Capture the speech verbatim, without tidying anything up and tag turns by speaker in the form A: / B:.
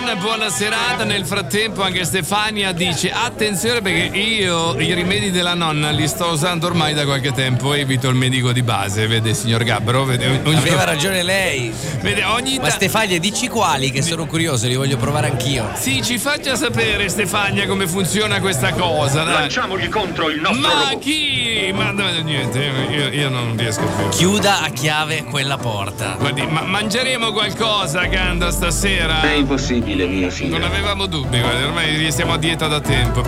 A: buona, buona serata. Nel frattempo anche Stefania dice attenzione perché io i rimedi della nonna li sto usando ormai da qualche tempo, evito il medico di base, vede signor Gabbro, vede, ogni...
B: aveva ragione lei.
A: Vede, ogni
B: Ma Stefania dici quali che sono curioso, li voglio provare anch'io.
A: Sì, ci faccia sapere Stefania come funziona questa cosa, dai.
C: Lanciamogli contro il nostro
A: Ma
C: robot.
A: chi? Ma no, niente, io, io non riesco più.
B: Chiuda a chiave quella porta.
A: Guardi, ma mangeremo qualcosa, Ganda, stasera?
C: È impossibile, mio figlio.
A: Non avevamo dubbi, guarda, ormai siamo a dieta da tempo.